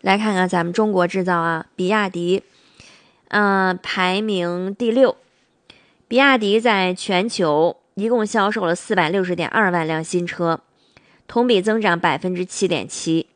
来看看咱们中国制造啊，比亚迪，排名第6。比亚迪在全球一共销售了460.2万辆新车，同比增长7.7%。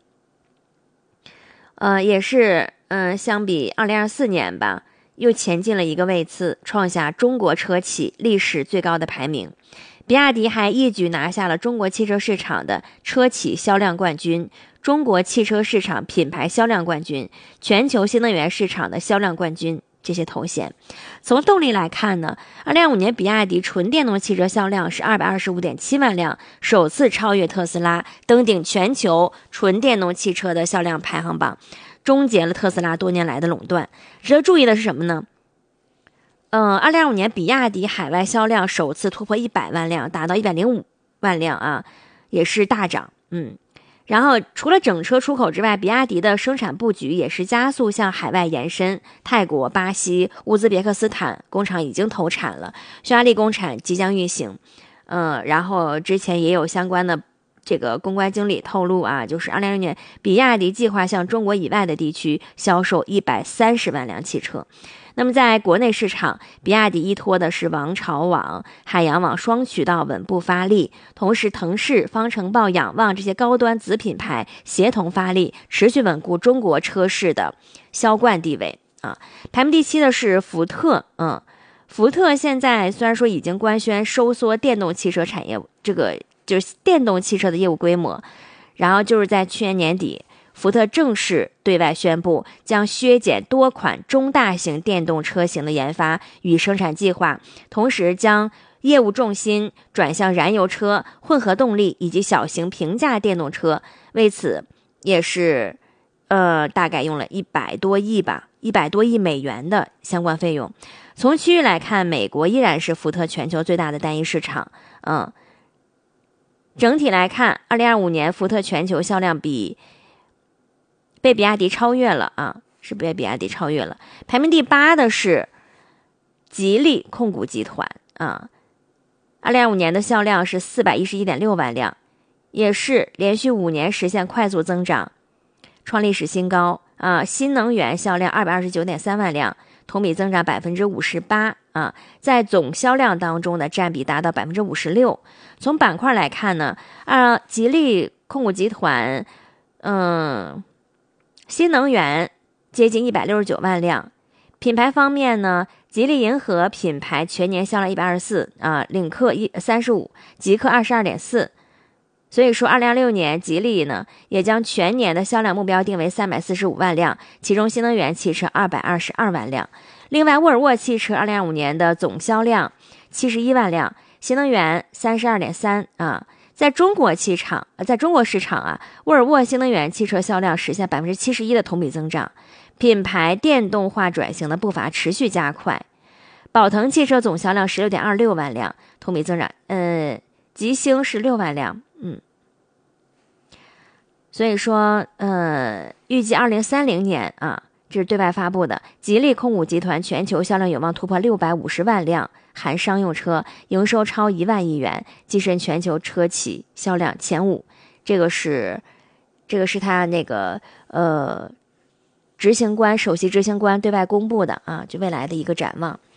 也是相比2024年吧，又前进了一个位次，创下中国车企历史最高的排名。比亚迪还一举拿下了中国汽车市场的车企销量冠军、中国汽车市场品牌销量冠军、全球新能源市场的销量冠军这些头衔。从动力来看呢，2025年比亚迪纯电动汽车销量是225.7万辆，首次超越特斯拉，登顶全球纯电动汽车的销量排行榜，终结了特斯拉多年来的垄断。值得注意的是什么呢？2025年比亚迪海外销量首次突破100万辆，达到105万辆啊，也是大涨。然后除了整车出口之外，比亚迪的生产布局也是加速向海外延伸，泰国、巴西、乌兹别克斯坦工厂已经投产了，匈牙利工厂即将运行。然后之前也有相关的这个公关经理透露啊，就是2026年比亚迪计划向中国以外的地区销售130万辆汽车。那么在国内市场，比亚迪依托的是王朝网、海洋网双渠道稳步发力，同时腾势、方程豹、仰望这些高端子品牌协同发力，持续稳固中国车市的销冠地位啊。排名第7的是福特，福特现在虽然说已经官宣收缩电动汽车产业，这个就是电动汽车的业务规模，然后就是在去年年底，福特正式对外宣布将削减多款中大型电动车型的研发与生产计划，同时将业务重心转向燃油车、混合动力以及小型平价电动车。为此也是大概用了100多亿美元的相关费用。从区域来看，美国依然是福特全球最大的单一市场。整体来看，2025年福特全球销量被比亚迪超越了啊，是被比亚迪超越了。排名第8的是吉利控股集团啊，2025年的销量是411.6万辆，也是连续5年实现快速增长，创历史新高啊。新能源销量229.3万辆，同比增长58%啊，在总销量当中的占比达到56%。从板块来看呢，吉利控股集团新能源接近169万辆。品牌方面呢，吉利银河品牌全年销量124啊，领克35，极氪22.4。所以说2026年吉利呢也将全年的销量目标定为345万辆，其中新能源汽车222万辆。另外沃尔沃汽车2025年的总销量71万辆，新能源32.3啊。在中国市场啊，沃尔沃新能源汽车销量实现71%的同比增长，品牌电动化转型的步伐持续加快。宝腾汽车总销量16.26万辆，同比增长，吉星是6万辆，所以说，预计2030年啊，这是对外发布的，吉利控股集团全球销量有望突破650万辆，含商用车，营收超1万亿元，跻身全球车企销量前5。这个是他那个首席执行官对外公布的啊，就未来的一个展望。